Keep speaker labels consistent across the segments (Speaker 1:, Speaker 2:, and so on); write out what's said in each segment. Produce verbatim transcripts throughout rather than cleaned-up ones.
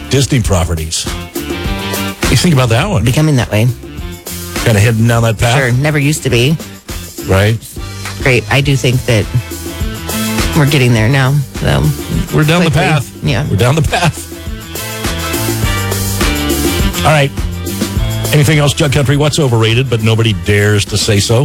Speaker 1: Disney properties. You think about that one?
Speaker 2: Becoming that way.
Speaker 1: Kind of heading down that path?
Speaker 2: Sure, never used to be.
Speaker 1: Right?
Speaker 2: Great. I do think that we're getting there now. So
Speaker 1: we're down
Speaker 2: quickly.
Speaker 1: the path.
Speaker 2: Yeah.
Speaker 1: We're down the path. All right. Anything else, Jug Country? What's overrated, but nobody dares to say so?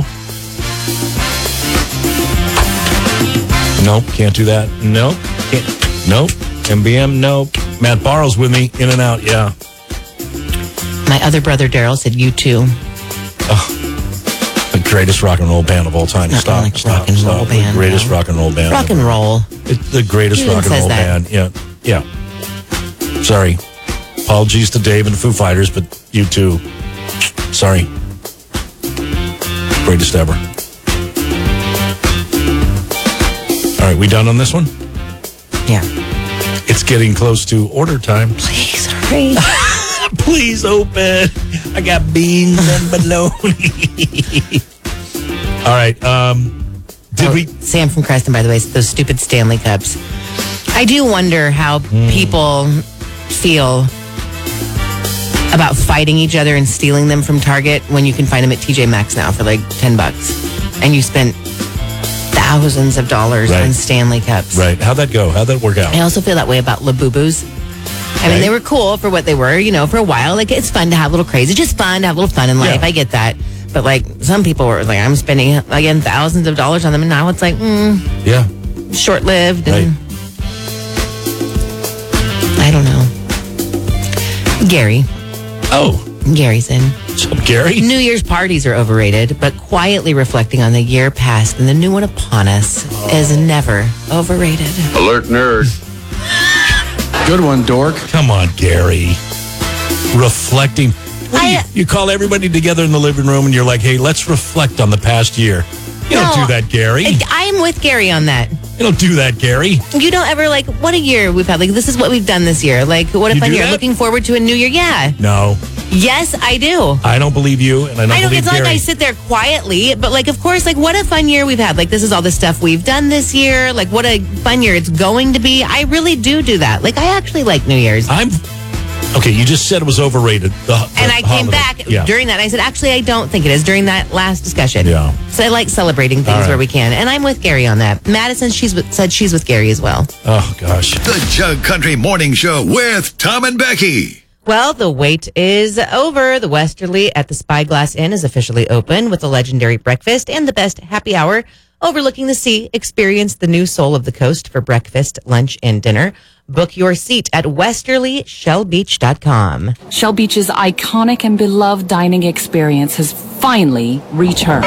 Speaker 1: Nope, can't do that. Nope. Can't. Nope. M B M, nope. Matt Barrow's with me, in and out, yeah.
Speaker 2: My other brother, Daryl, said you too.
Speaker 1: Oh, the greatest rock and roll band of all time.
Speaker 2: Not
Speaker 1: Stop,
Speaker 2: like
Speaker 1: stop,
Speaker 2: rock and
Speaker 1: stop.
Speaker 2: roll band,
Speaker 1: The greatest
Speaker 2: no.
Speaker 1: rock and roll band.
Speaker 2: Rock and roll.
Speaker 1: It's the greatest
Speaker 2: Who
Speaker 1: rock and
Speaker 2: says
Speaker 1: roll
Speaker 2: that?
Speaker 1: band. Yeah, yeah. Sorry. Apologies to Dave and the Foo Fighters, but you too. Sorry. Greatest ever. All right, we done on this one?
Speaker 2: Yeah.
Speaker 1: It's getting close to order time.
Speaker 2: Please, hurry.
Speaker 1: Please open. I got beans and bologna. All right. Um, did
Speaker 2: oh,
Speaker 1: we?
Speaker 2: Sam from Creston, by the way, those stupid Stanley Cups. I do wonder how
Speaker 1: Mm.
Speaker 2: people feel about fighting each other and stealing them from Target when you can find them at T J Maxx now for like ten bucks. And you spent thousands of dollars
Speaker 1: Right.
Speaker 2: on Stanley Cups.
Speaker 1: Right. How'd that go? How'd that work out?
Speaker 2: I also feel that way about Labubus. I mean,
Speaker 1: Okay.
Speaker 2: they were cool for what they were, you know, for a while. Like, it's fun to have a little crazy. Just fun to have a little fun in life.
Speaker 1: Yeah.
Speaker 2: I get that. But, like, some people were like, I'm spending, again, thousands of dollars on them. And now it's like, mm,
Speaker 1: Yeah.
Speaker 2: short-lived. And
Speaker 1: Right.
Speaker 2: I don't know. Gary.
Speaker 1: Oh.
Speaker 2: Gary's in.
Speaker 1: What's up, Gary?
Speaker 2: New Year's parties are overrated, but quietly reflecting on the year past and the new one upon us is never overrated.
Speaker 3: Alert nerd.
Speaker 4: Good one, dork.
Speaker 1: Come on, Gary. Reflecting. What do you,
Speaker 2: I-
Speaker 1: you call everybody together in the living room and you're like, hey, let's reflect on the past year. You don't
Speaker 2: No,
Speaker 1: do that, Gary.
Speaker 2: I, I am with Gary on that.
Speaker 1: You don't do that, Gary.
Speaker 2: You don't ever like, what a year we've had. Like, this is what we've done this year. Like, what a
Speaker 1: You
Speaker 2: fun
Speaker 1: do
Speaker 2: year.
Speaker 1: that?
Speaker 2: Looking forward to a new year. Yeah.
Speaker 1: No,
Speaker 2: Yes, I do.
Speaker 1: I don't believe you, and I don't
Speaker 2: I don't,
Speaker 1: believe
Speaker 2: it's not
Speaker 1: Gary.
Speaker 2: like I sit there quietly, but like, of course, like, what a fun year we've had. Like, this is all the stuff we've done this year. Like, what a fun year it's going to be. I really do do that. Like, I actually like New Year's.
Speaker 1: I'm okay. You just said it was overrated. The, the
Speaker 2: And I came
Speaker 1: holiday.
Speaker 2: back
Speaker 1: Yeah.
Speaker 2: during that. I said, actually, I don't think it is during that last discussion.
Speaker 1: Yeah.
Speaker 2: So I like celebrating
Speaker 1: All
Speaker 2: things
Speaker 1: right.
Speaker 2: where we can. And I'm with Gary on that. Madison, she's with, said she's with Gary as well.
Speaker 1: Oh gosh.
Speaker 5: The Jug Country Morning Show with Tom and Becky.
Speaker 2: Well, the wait is over. The Westerly at the Spyglass Inn is officially open with a legendary breakfast and the best happy hour overlooking the sea. Experience the new soul of the coast for breakfast, lunch, and dinner. Book your seat at westerly shell beach dot com.
Speaker 6: Shell Beach's iconic and beloved dining experience has finally returned.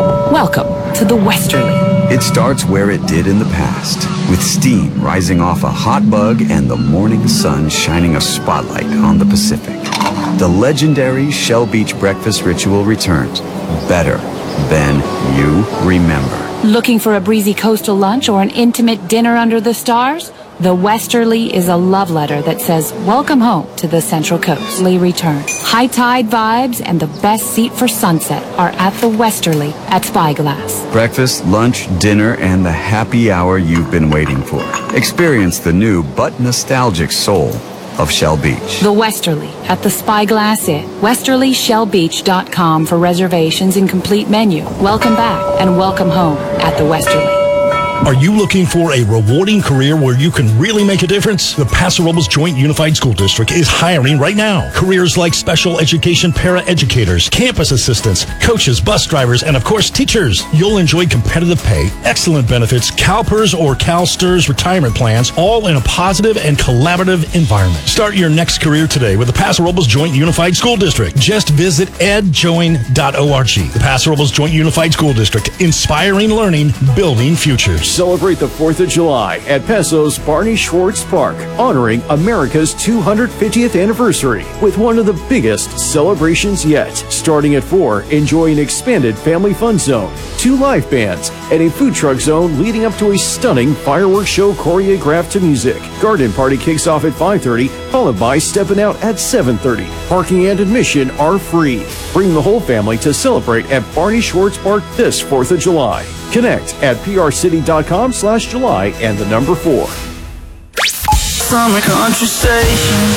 Speaker 6: Welcome to the Westerly.
Speaker 7: It starts where it did in the past, with steam rising off a hot bug and the morning sun shining a spotlight on the Pacific. The legendary Shell Beach breakfast ritual returns, better than you remember.
Speaker 6: Looking for a breezy coastal lunch or an intimate dinner under the stars? The Westerly is a love letter that says, welcome home to the Central Coast. Lee return. High tide vibes and the best seat for sunset are at the Westerly at Spyglass.
Speaker 7: Breakfast, lunch, dinner, and the happy hour you've been waiting for. Experience the new but nostalgic soul of Shell Beach.
Speaker 6: The Westerly at the Spyglass Inn. westerly shell beach dot com for reservations and complete menu. Welcome back and welcome home at the Westerly.
Speaker 1: Are you looking for a rewarding career where you can really make a difference? The Paso Robles Joint Unified School District is hiring right now. Careers like special education para-educators, campus assistants, coaches, bus drivers, and of course, teachers. You'll enjoy competitive pay, excellent benefits, CalPERS or CalSTRS retirement plans, all in a positive and collaborative environment. Start your next career today with the Paso Robles Joint Unified School District. Just visit ed join dot org. The Paso Robles Joint Unified School District, inspiring learning, building futures.
Speaker 8: Celebrate the fourth of July at Paso's Barney Schwartz Park, honoring America's two hundred fiftieth anniversary with one of the biggest celebrations yet. Starting at four, enjoy an expanded family fun zone, two live bands, and a food truck zone leading up to a stunning fireworks show choreographed to music. Garden party kicks off at five thirty, followed by Steppin' Out at seven thirty. Parking and admission are free. Bring the whole family to celebrate at Barney Schwartz Park this fourth of July. Connect at p r city dot com slash July and the number four.
Speaker 9: Summer country station.